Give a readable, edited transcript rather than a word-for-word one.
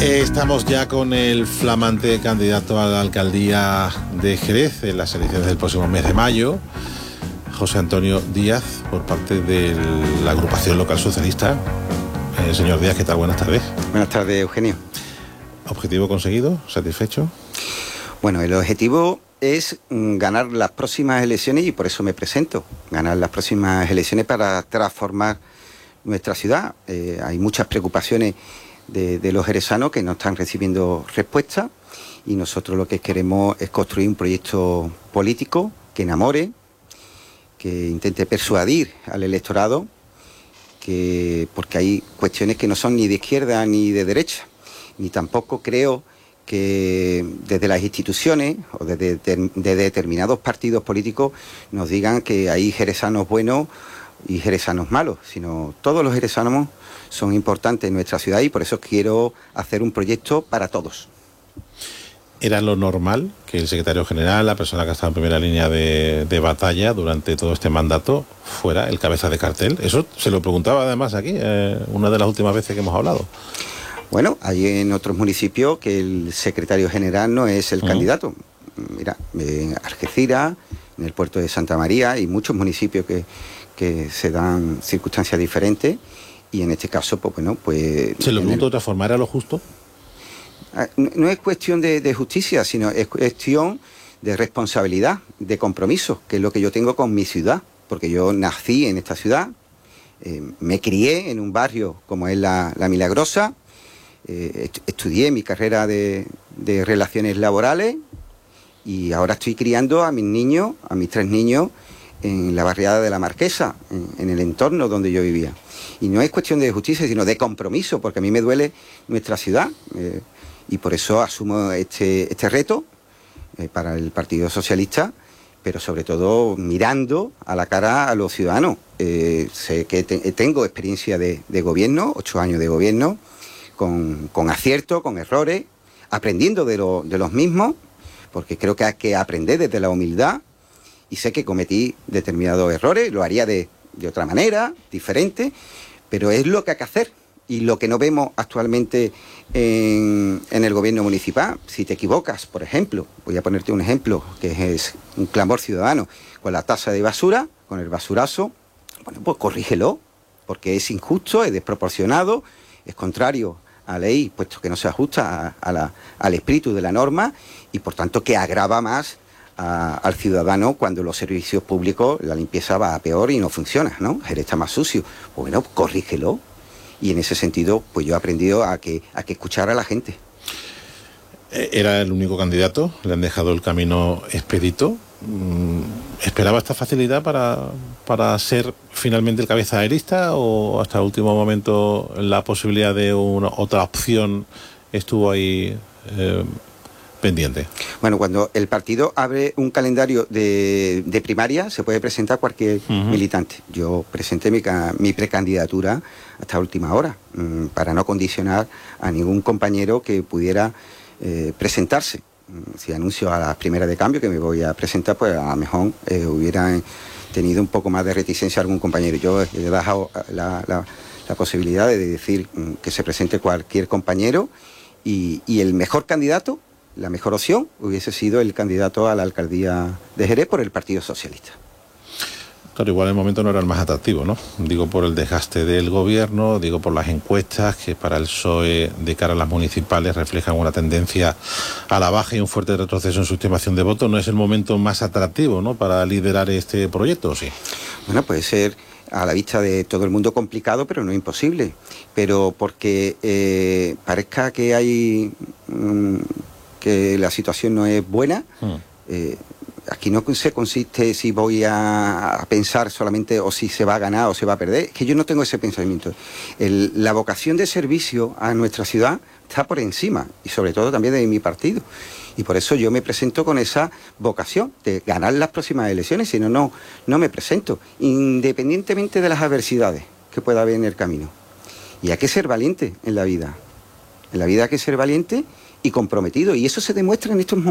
Estamos ya con el flamante candidato a la alcaldía de Jerez en las elecciones del próximo mes de mayo, José Antonio Díaz, por parte de la agrupación local socialista. Señor Díaz, ¿qué tal? Buenas tardes. Buenas tardes, Eugenio. ¿Objetivo conseguido? ¿Satisfecho? Bueno, el objetivo es ganar las próximas elecciones y por eso me presento. Ganar las próximas elecciones para transformar nuestra ciudad. Hay muchas preocupaciones de los jerezanos que no están recibiendo respuesta y nosotros lo que queremos es construir un proyecto político que enamore, que intente persuadir al electorado, porque hay cuestiones que no son ni de izquierda ni de derecha, ni tampoco creo que desde las instituciones o de determinados partidos políticos nos digan que hay jerezanos buenos y jerezanos malos, sino todos los jerezanos son importantes en nuestra ciudad y por eso quiero hacer un proyecto para todos. ¿Era lo normal que el secretario general, la persona que ha estado en primera línea de batalla durante todo este mandato, fuera el cabeza de cartel? Eso se lo preguntaba además aquí, una de las últimas veces que hemos hablado. Bueno, hay en otros municipios que el secretario general no es el candidato. Mira, en Algeciras, en el puerto de Santa María, hay muchos municipios que se dan circunstancias diferentes y en este caso, pues bueno, pues... ¿Se lo pregunto de otra forma? ¿Era lo justo? No es cuestión de justicia, sino es cuestión de responsabilidad, de compromiso, que es lo que yo tengo con mi ciudad, porque yo nací en esta ciudad, me crié en un barrio como es la Milagrosa, estudié mi carrera de relaciones laborales y ahora estoy criando a mis niños, a mis 3 niños, en la barriada de la Marquesa, en el entorno donde yo vivía. Y no es cuestión de justicia, sino de compromiso, porque a mí me duele nuestra ciudad, y por eso asumo este reto para el Partido Socialista, pero sobre todo mirando a la cara a los ciudadanos. Sé que tengo experiencia de gobierno, 8 años de gobierno, con aciertos, con errores, aprendiendo de los mismos, porque creo que hay que aprender desde la humildad, y sé que cometí determinados errores, lo haría de otra manera, diferente, pero es lo que hay que hacer. Y lo que no vemos actualmente en el gobierno municipal, si te equivocas, por ejemplo, voy a ponerte un ejemplo, que es un clamor ciudadano, con la tasa de basura, con el basurazo, bueno, pues corrígelo, porque es injusto, es desproporcionado, es contrario a la ley, puesto que no se ajusta al espíritu de la norma y por tanto que agrava más al ciudadano cuando los servicios públicos, la limpieza va a peor y no funciona, ¿no? Jerez está más sucio. Pues bueno, corrígelo. Y en ese sentido, pues yo he aprendido a que escuchar a la gente. ¿Era el único candidato? ¿Le han dejado el camino expedito? ¿Esperaba esta facilidad para ser finalmente el cabeza de lista o hasta el último momento la posibilidad de otra opción estuvo ahí pendiente? Bueno, cuando el partido abre un calendario de primaria, se puede presentar cualquier militante. Yo presenté mi precandidatura hasta última hora, para no condicionar a ningún compañero que pudiera presentarse. Si anuncio a las primeras de cambio que me voy a presentar, pues a lo mejor hubiera tenido un poco más de reticencia a algún compañero. Yo he dejado la posibilidad de decir que se presente cualquier compañero y el mejor candidato, la mejor opción hubiese sido el candidato a la alcaldía de Jerez por el Partido Socialista. Claro, igual el momento no era el más atractivo, ¿no? Digo por el desgaste del gobierno, digo por las encuestas que para el PSOE de cara a las municipales reflejan una tendencia a la baja y un fuerte retroceso en su estimación de votos. ¿No es el momento más atractivo, ¿no?, para liderar este proyecto, o sí? Bueno, puede ser a la vista de todo el mundo complicado, pero no imposible. Pero porque parezca que hay... que la situación no es buena, aquí no se consiste si voy a pensar solamente o si se va a ganar o se va a perder, es que yo no tengo ese pensamiento. La vocación de servicio a nuestra ciudad está por encima, y sobre todo también de mi partido, y por eso yo me presento con esa vocación de ganar las próximas elecciones, si no me presento, independientemente de las adversidades que pueda haber en el camino. Y hay que ser valiente en la vida hay que ser valiente y comprometido, y eso se demuestra en estos momentos.